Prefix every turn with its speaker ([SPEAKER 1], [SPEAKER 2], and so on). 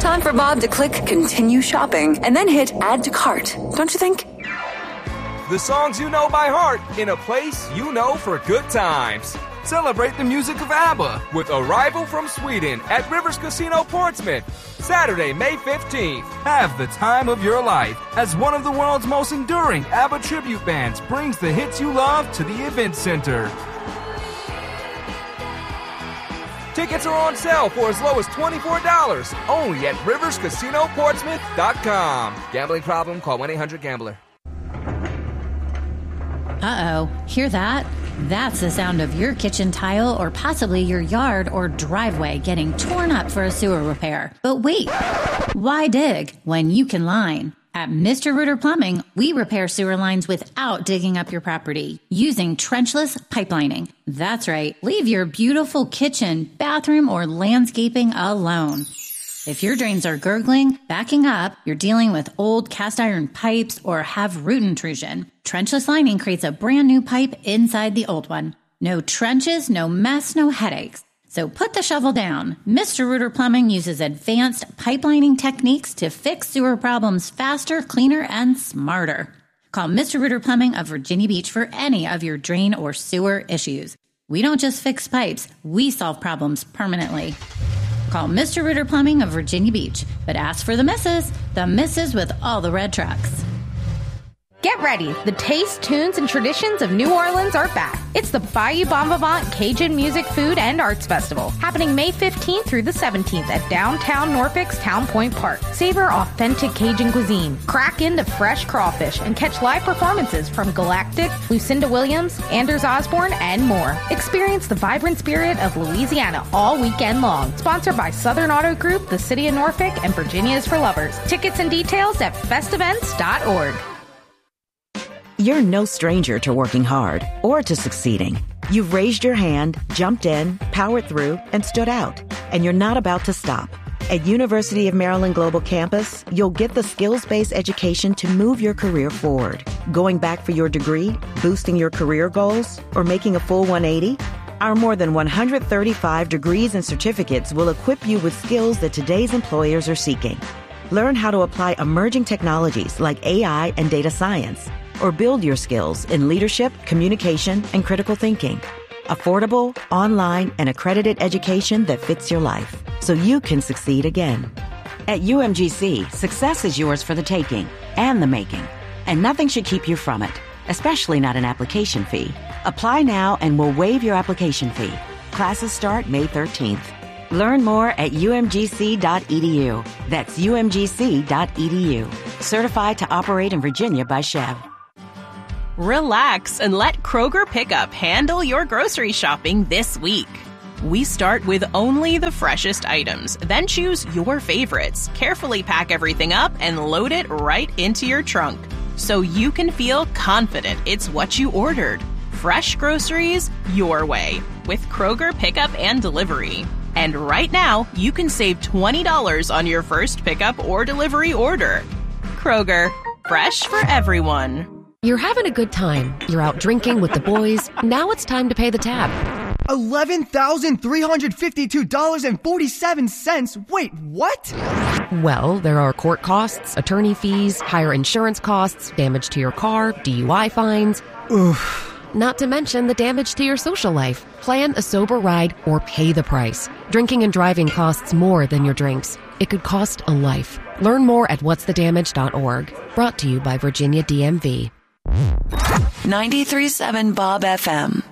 [SPEAKER 1] time for Bob to click Continue Shopping and then hit Add to Cart, don't you think?
[SPEAKER 2] The songs you know by heart in a place you know for good times. Celebrate the music of ABBA with Arrival from Sweden at Rivers Casino Portsmouth. Saturday, May 15th. Have the time of your life as one of the world's most enduring ABBA tribute bands brings the hits you love to the event center. Tickets are on sale for as low as $24, only at riverscasinoportsmouth.com. Gambling problem? Call 1-800-GAMBLER.
[SPEAKER 3] Uh-oh, hear that? That's the sound of your kitchen tile or possibly your yard or driveway getting torn up for a sewer repair. But wait, why dig when you can line? At Mr. Rooter Plumbing, we repair sewer lines without digging up your property using trenchless pipelining. That's right, leave your beautiful kitchen, bathroom, or landscaping alone. If your drains are gurgling, backing up, you're dealing with old cast iron pipes, or have root intrusion, trenchless lining creates a brand new pipe inside the old one. No trenches, no mess, no headaches. So put the shovel down. Mr. Rooter Plumbing uses advanced pipelining techniques to fix sewer problems faster, cleaner, and smarter. Call Mr. Rooter Plumbing of Virginia Beach for any of your drain or sewer issues. We don't just fix pipes, we solve problems permanently. Call Mr. Rooter Plumbing of Virginia Beach, but ask for the missus with all the red trucks.
[SPEAKER 4] Get ready. The tastes, tunes, and traditions of New Orleans are back. It's the Bayou Bon Vivant Cajun Music, Food, and Arts Festival, happening May 15th through the 17th at downtown Norfolk's Town Point Park. Savor authentic Cajun cuisine, crack into fresh crawfish, and catch live performances from Galactic, Lucinda Williams, Anders Osborne, and more. Experience the vibrant spirit of Louisiana all weekend long. Sponsored by Southern Auto Group, the City of Norfolk, and Virginia is for Lovers. Tickets and details at festivents.org.
[SPEAKER 5] You're no stranger to working hard or to succeeding. You've raised your hand, jumped in, powered through, and stood out. And you're not about to stop. At University of Maryland Global Campus, you'll get the skills-based education to move your career forward. Going back for your degree, boosting your career goals, or making a full 180? Our more than 135 degrees and certificates will equip you with skills that today's employers are seeking. Learn how to apply emerging technologies like AI and data science, or build your skills in leadership, communication, and critical thinking. Affordable, online, and accredited education that fits your life, so you can succeed again. At UMGC, success is yours for the taking and the making, and nothing should keep you from it, especially not an application fee. Apply now and we'll waive your application fee. Classes start May 13th. Learn more at umgc.edu. That's umgc.edu. Certified to operate in Virginia by Chev.
[SPEAKER 6] Relax and let Kroger Pickup handle your grocery shopping this week. We start with only the freshest items, then choose your favorites, carefully pack everything up, and load it right into your trunk, so you can feel confident it's what you ordered. Fresh groceries your way with Kroger Pickup and Delivery. And right now, you can save $20 on your first pickup or delivery order. Kroger, fresh for everyone.
[SPEAKER 7] You're having a good time. You're out drinking with the boys. Now it's time to pay the tab.
[SPEAKER 8] $11,352.47. Wait, what?
[SPEAKER 7] Well, there are court costs, attorney fees, higher insurance costs, damage to your car, DUI fines.
[SPEAKER 8] Oof.
[SPEAKER 7] Not to mention the damage to your social life. Plan a sober ride or pay the price. Drinking and driving costs more than your drinks. It could cost a life. Learn more at whatsthedamage.org. Brought to you by Virginia DMV.
[SPEAKER 1] 93.7 Bob FM.